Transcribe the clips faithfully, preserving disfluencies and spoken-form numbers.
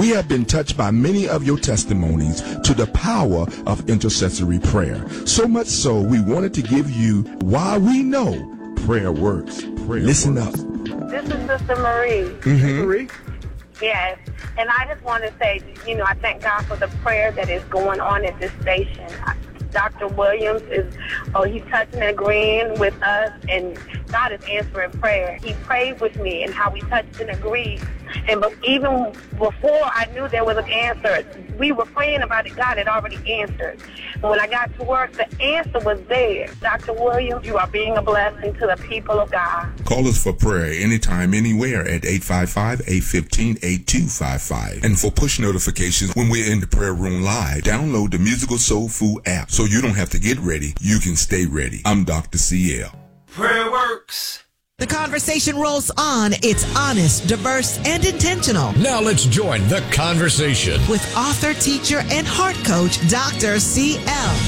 We have been touched by many of your testimonies to the power of intercessory prayer. So much so, we wanted to give you why we know prayer works. Prayer Listen works. up. This is Sister Marie. Mm-hmm. Marie? Yes. And I just want to say, you know, I thank God for the prayer that is going on at this station. Doctor Williams is, oh, he's touching and agreeing with us, and God is answering prayer. He prayed with me and how we touched and agreed. And but even before I knew there was an answer, we were praying about it. God had already answered. And when I got to work, the answer was there. Doctor Williams, you are being a blessing to the people of God. Call us for prayer anytime, anywhere at eight five five, eight one five, eight two five five. And for push notifications when we're in the prayer room live, download the Musical Soul Food app so you don't have to get ready. You can stay ready. I'm Doctor C L. Prayer works. The conversation rolls on. It's honest, diverse, and intentional. Now let's join the conversation with author, teacher, and heart coach, Doctor C L.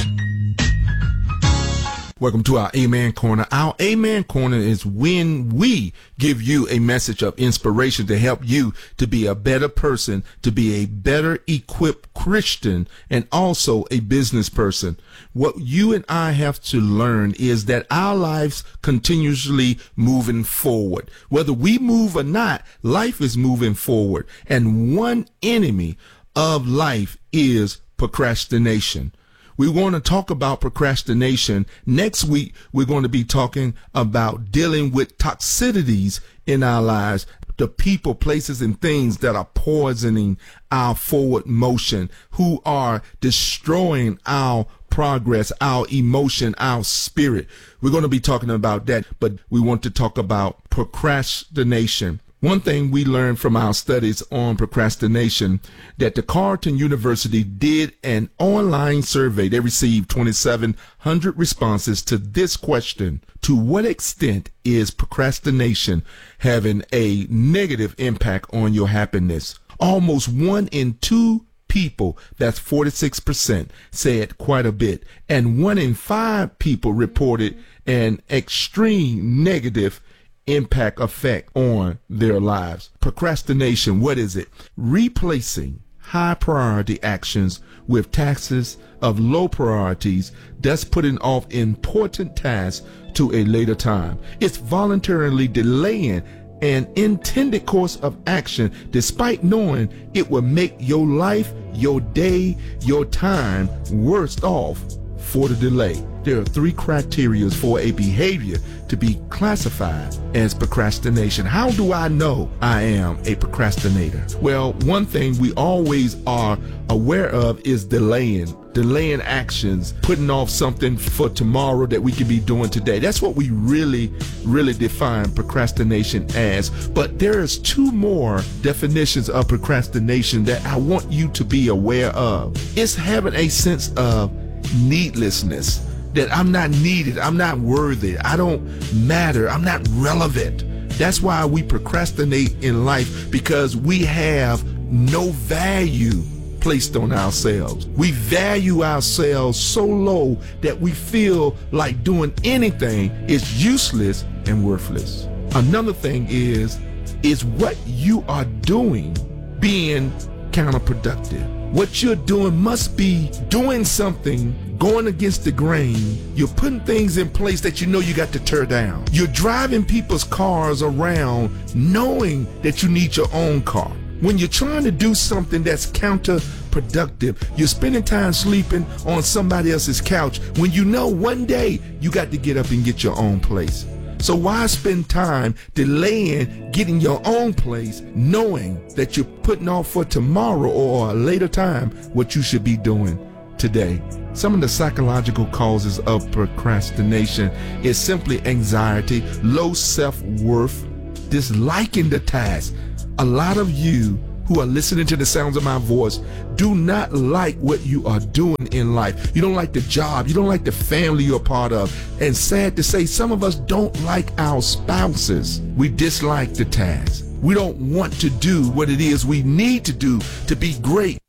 Welcome to our Amen Corner. Our Amen Corner is when we give you a message of inspiration to help you to be a better person, to be a better equipped Christian, and also a business person. What you and I have to learn is that our lives continuously moving forward. Whether we move or not, life is moving forward. And one enemy of life is procrastination. We want to talk about procrastination. Next week, we're going to be talking about dealing with toxicities in our lives, the people, places, and things that are poisoning our forward motion, who are destroying our progress, our emotion, our spirit. We're going to be talking about that, but we want to talk about procrastination. One thing we learned from our studies on procrastination, that the Carleton University did an online survey. They received twenty-seven hundred responses to this question: to what extent is procrastination having a negative impact on your happiness? Almost one in two people, that's forty-six percent, said quite a bit, and one in five people reported an extreme negative impact effect on their lives. Procrastination, what is it? Replacing high priority actions with tasks of low priorities, thus putting off important tasks to a later time. It's voluntarily delaying an intended course of action despite knowing it will make your life, your day, your time worse off for the delay. There are three criteria for a behavior to be classified as procrastination. How do I know I am a procrastinator? Well, one thing we always are aware of is delaying. Delaying actions, putting off something for tomorrow that we could be doing today. That's what we really, really define procrastination as. But there is two more definitions of procrastination that I want you to be aware of. It's having a sense of needlessness, that I'm not needed, I'm not worthy, I don't matter, I'm not relevant. That's why we procrastinate in life, because we have no value placed on ourselves. We value ourselves so low that we feel like doing anything is useless and worthless. Another thing is, is what you are doing being counterproductive. What you're doing must be doing something going against the grain. You're putting things in place that you know you got to tear down. You're driving people's cars around knowing that you need your own car. When you're trying to do something that's counterproductive, you're spending time sleeping on somebody else's couch when you know one day you got to get up and get your own place. So why spend time delaying getting your own place, knowing that you're putting off for tomorrow or a later time what you should be doing today? Some of the psychological causes of procrastination is simply anxiety, low self-worth, disliking the task. A lot of you who are listening to the sounds of my voice do not like what you are doing in life. You don't like the job. You don't like the family you're a part of. And sad to say, some of us don't like our spouses. We dislike the task. We don't want to do what it is we need to do to be great